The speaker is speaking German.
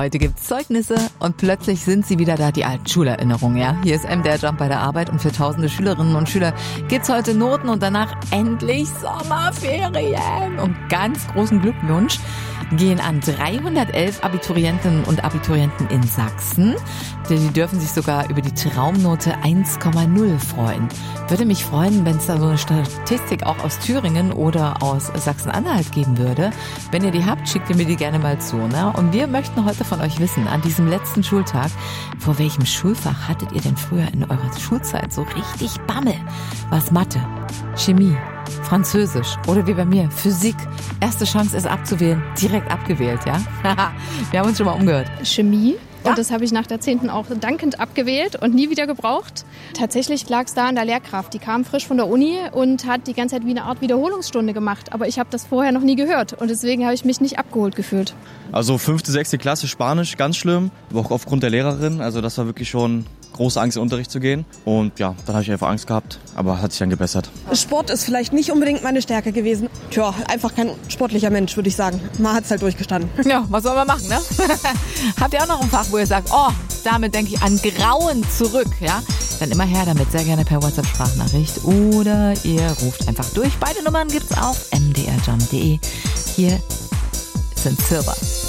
Heute gibt's Zeugnisse und plötzlich sind sie wieder da, die alten Schulerinnerungen, ja. Hier ist MDR Jump bei der Arbeit und für tausende Schülerinnen und Schüler gibt's heute Noten und danach endlich Sommerferien. Und ganz großen Glückwunsch gehen an 311 Abiturientinnen und Abiturienten in Sachsen. Die dürfen sich sogar über die Traumnote 1,0 freuen. Würde mich freuen, wenn es da so eine Statistik auch aus Thüringen oder aus Sachsen-Anhalt geben würde. Wenn ihr die habt, schickt ihr mir die gerne mal zu. Ne? Und wir möchten heute von euch wissen, an diesem letzten Schultag, vor welchem Schulfach hattet ihr denn früher in eurer Schulzeit so richtig Bammel? Was Mathe, Chemie, Französisch oder wie bei mir, Physik. Erste Chance ist abzuwählen, direkt abgewählt, ja? Wir haben uns schon mal umgehört. Chemie. Ja. Und das habe ich nach der 10. auch dankend abgewählt und nie wieder gebraucht. Tatsächlich lag es da an der Lehrkraft. Die kam frisch von der Uni und hat die ganze Zeit wie eine Art Wiederholungsstunde gemacht. Aber ich habe das vorher noch nie gehört und deswegen habe ich mich nicht abgeholt gefühlt. Also 5., 6. Klasse Spanisch, ganz schlimm. Aber auch aufgrund der Lehrerin. Also das war wirklich schon große Angst, in den Unterricht zu gehen. Und ja, dann habe ich einfach Angst gehabt, aber hat sich dann gebessert. Sport ist vielleicht nicht unbedingt meine Stärke gewesen. Tja, einfach kein sportlicher Mensch, würde ich sagen. Man hat es halt durchgestanden. Ja, was soll man machen, ne? Habt ihr auch noch ein Fach, wo ihr sagt, oh, damit denke ich an Grauen zurück, ja? Dann immer her damit, sehr gerne per WhatsApp-Sprachnachricht oder ihr ruft einfach durch. Beide Nummern gibt's auf mdrjump.de. Hier sind Silber.